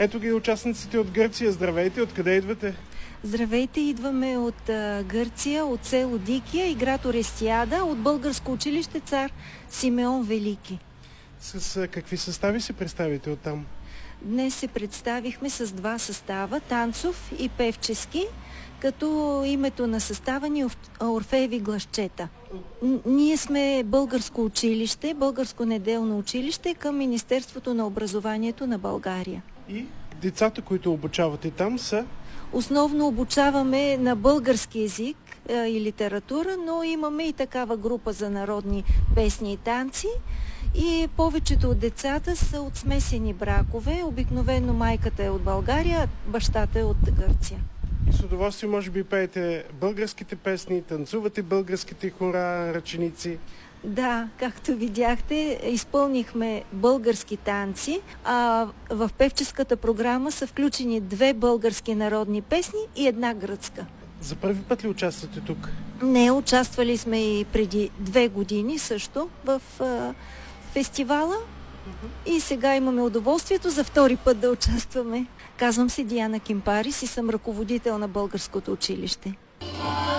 Ето ги участниците от Гърция. Здравейте, откъде идвате? Здравейте, идваме от Гърция, от село Дикия и град Орестиада, от българско училище Цар Симеон Велики. С какви състави се представите оттам? Днес се представихме с два състава, танцов и певчески, като името на състава ни Орфееви гласчета. Ние сме българско училище, българско неделно училище към Министерството на образованието на България. И децата, които обучавате там, са? Основно обучаваме на български език и литература, но имаме и такава група за народни песни и танци. И повечето от децата са от смесени бракове. Обикновено майката е от България, бащата е от Гърция. И с удоволствие може би пеете българските песни, танцувате българските хора, ръченици. Да, както видяхте, изпълнихме български танци, а в певческата програма са включени 2 български народни песни и 1 гръцка. За първи път ли участвате тук? Не, участвали сме и преди 2 години също в фестивала и сега имаме удоволствието за втори път да участваме. Казвам се Диана Кимпарис и съм ръководител на българското училище.